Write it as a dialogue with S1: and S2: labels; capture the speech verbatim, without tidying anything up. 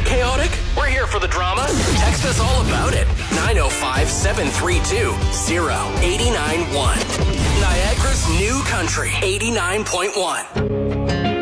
S1: chaotic? We're here for the drama. Text us all about it. nine oh five, seven three two, oh eight nine one. Niagara's new country, eighty-nine point one.